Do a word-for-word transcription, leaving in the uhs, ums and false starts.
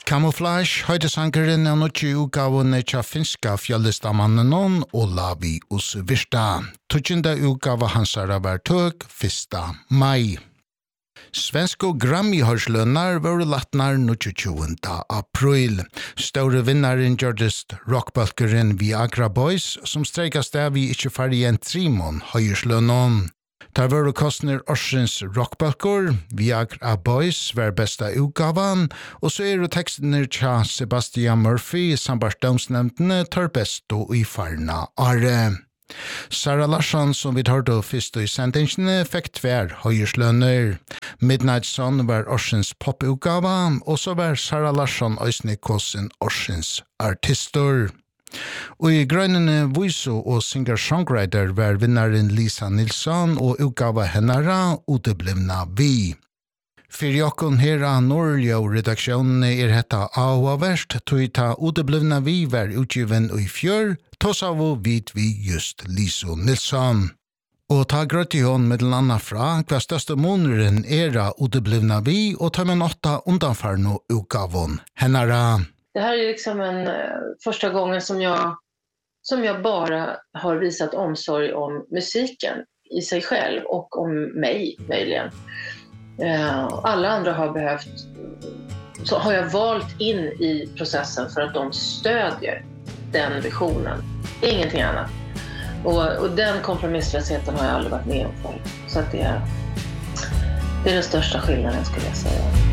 Camouflage høyde sankeren av noe utgavene til finska fjellestamannen Olavi Usvirsta. Tutsjende utgave hans er vært tøk første mai. Svenske Grammy-hørslønner var latnar tjuende april. Store vinneren gjørdes rockbalkeren Viagra Boys, som streikast av i ikke færre enn trimon høyslønnen. Der var kostner årsens rockbalkor, Viagra Boys var besta utgavan, og så er det tekstene til Sebastian Murphy, sambardomsnevntene tar besto i farna are. Sarah Larsson, som vi tar til først i sendingsene, fikk tver høyerslønner. Midnight Sun var årsens poputgava, og så var Sarah Larsson Øysnikosen årsens artistor. Og i grønnene Voiso og singer-songwriter var vinnaren Lisa Nilsson og utgava hennara uteblivna vi. For jokken her av Norrljø-redaksjonene er hetta avhverst, tog ta uteblivna vi var utgiven i fjør, tås av og vidt vi just Lisa Nilsson. Og ta grøtti hon med landa fra hva største måneren er av uteblivna vi, og ta med åtta undanfarno utgavon hennara. Det här är liksom en uh, första gången som jag som jag bara har visat omsorg om musiken i sig själv och om mig möjligen. Uh, alla andra har behövt så har jag valt in i processen för att de stödjer den visionen. Ingenting annat. Och, och den kompromisslösheten har jag aldrig varit med om förut. Så att det är det är den största skillnaden skulle jag säga.